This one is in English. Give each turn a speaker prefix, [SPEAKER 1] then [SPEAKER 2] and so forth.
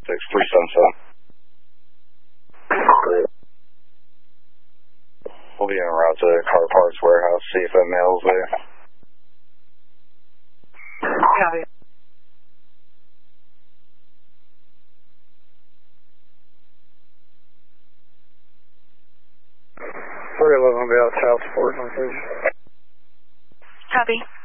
[SPEAKER 1] 377. We'll be en route to the car parts warehouse, see if that mail's there.
[SPEAKER 2] Copy. 311 will be out South Portland, please.
[SPEAKER 3] Copy.